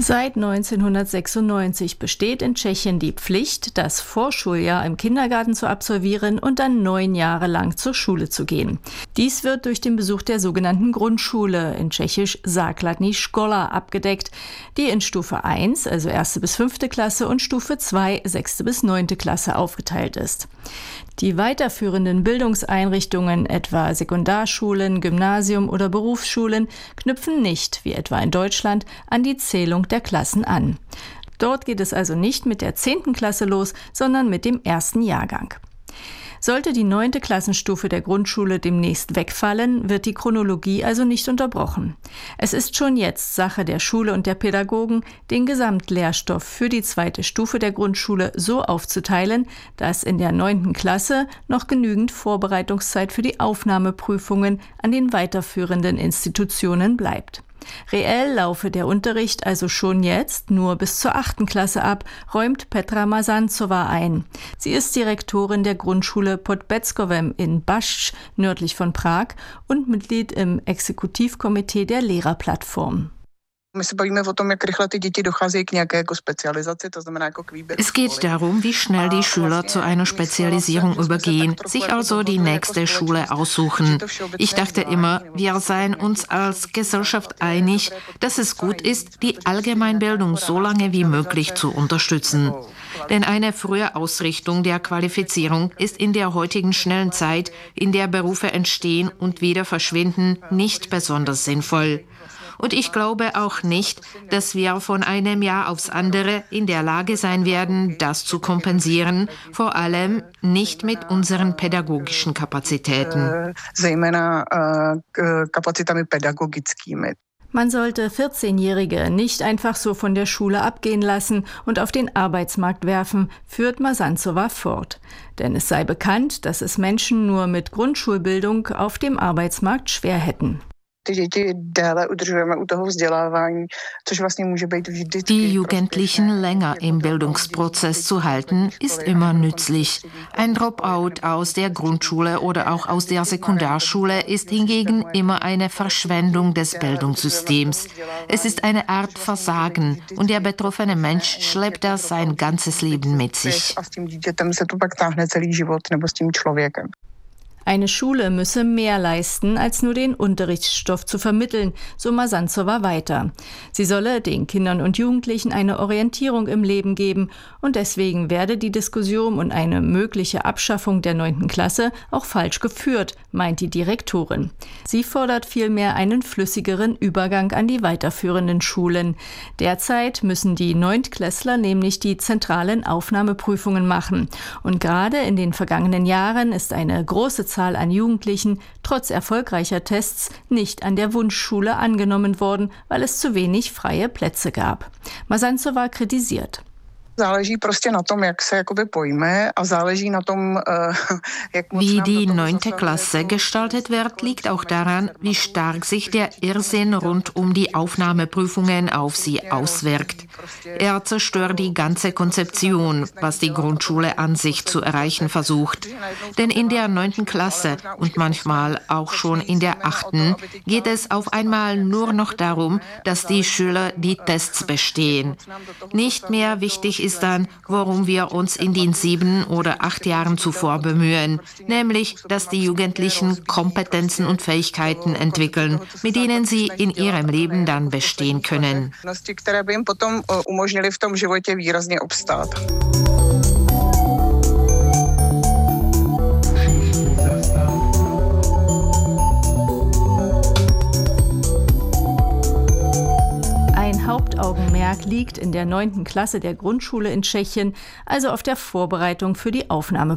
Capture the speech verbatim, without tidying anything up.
Seit neunzehnhundertsechsundneunzig besteht in Tschechien die Pflicht, das Vorschuljahr im Kindergarten zu absolvieren und dann neun Jahre lang zur Schule zu gehen. Dies wird durch den Besuch der sogenannten Grundschule, in Tschechisch Základní škola, abgedeckt, die in Stufe eins, also erste bis fünfte Klasse, und Stufe zwei, sechste bis neunte Klasse aufgeteilt ist. Die weiterführenden Bildungseinrichtungen, etwa Sekundarschulen, Gymnasium oder Berufsschulen, knüpfen nicht, wie etwa in Deutschland, an die Zählung der Klassen an. Dort geht es also nicht mit der zehnten Klasse los, sondern mit dem ersten Jahrgang. Sollte die neunte Klassenstufe der Grundschule demnächst wegfallen, wird die Chronologie also nicht unterbrochen. Es ist schon jetzt Sache der Schule und der Pädagogen, den Gesamtlehrstoff für die zweite Stufe der Grundschule so aufzuteilen, dass in der neunten Klasse noch genügend Vorbereitungszeit für die Aufnahmeprüfungen an den weiterführenden Institutionen bleibt. Reell laufe der Unterricht also schon jetzt nur bis zur achten Klasse ab, räumt Petra Mazanzová ein. Sie ist Direktorin der Grundschule Pod Beckovem in Bašť, nördlich von Prag, und Mitglied im Exekutivkomitee der Lehrerplattform. Es geht darum, wie schnell die Schüler zu einer Spezialisierung übergehen, sich also die nächste Schule aussuchen. Ich dachte immer, wir seien uns als Gesellschaft einig, dass es gut ist, die Allgemeinbildung so lange wie möglich zu unterstützen. Denn eine frühe Ausrichtung der Qualifizierung ist in der heutigen schnellen Zeit, in der Berufe entstehen und wieder verschwinden, nicht besonders sinnvoll. Und ich glaube auch nicht, dass wir von einem Jahr aufs andere in der Lage sein werden, das zu kompensieren, vor allem nicht mit unseren pädagogischen Kapazitäten. Man sollte vierzehnjährige nicht einfach so von der Schule abgehen lassen und auf den Arbeitsmarkt werfen, führt Mazanzová fort. Denn es sei bekannt, dass es Menschen nur mit Grundschulbildung auf dem Arbeitsmarkt schwer hätten. Die Jugendlichen länger im Bildungsprozess zu halten, ist immer nützlich. Ein Dropout aus der Grundschule oder auch aus der Sekundarschule ist hingegen immer eine Verschwendung des Bildungssystems. Es ist eine Art Versagen und der betroffene Mensch schleppt das sein ganzes Leben mit sich. Eine Schule müsse mehr leisten, als nur den Unterrichtsstoff zu vermitteln, so Mazanzová weiter. Sie solle den Kindern und Jugendlichen eine Orientierung im Leben geben und deswegen werde die Diskussion um eine mögliche Abschaffung der neunten Klasse auch falsch geführt, meint die Direktorin. Sie fordert vielmehr einen flüssigeren Übergang an die weiterführenden Schulen. Derzeit müssen die Neuntklässler nämlich die zentralen Aufnahmeprüfungen machen. Und gerade in den vergangenen Jahren ist eine große Zahl an Jugendlichen trotz erfolgreicher Tests nicht an der Wunschschule angenommen worden, weil es zu wenig freie Plätze gab. Mazanzová kritisiert. Wie die neunte Klasse gestaltet wird, liegt auch daran, wie stark sich der Irrsinn rund um die Aufnahmeprüfungen auf sie auswirkt. Er zerstört die ganze Konzeption, was die Grundschule an sich zu erreichen versucht. Denn in der neunten Klasse und manchmal auch schon in der achten geht es auf einmal nur noch darum, dass die Schüler die Tests bestehen. Nicht mehr wichtig ist dann, worum wir uns in den sieben oder acht Jahren zuvor bemühen, nämlich, dass die Jugendlichen Kompetenzen und Fähigkeiten entwickeln, mit denen sie in ihrem Leben dann bestehen können. Hauptaugenmerk liegt in der neunten Klasse der Grundschule in Tschechien, also auf der Vorbereitung für die Aufnahme.